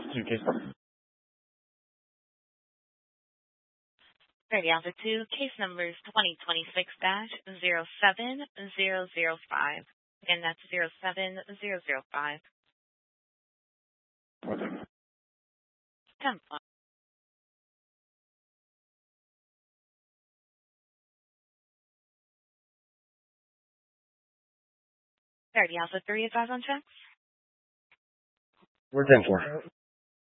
Case. Ready, Alpha 2, case numbers 2026-07005. Again, that's 07005. 10. Ready, Alpha 3, advise on checks. We're 10-4.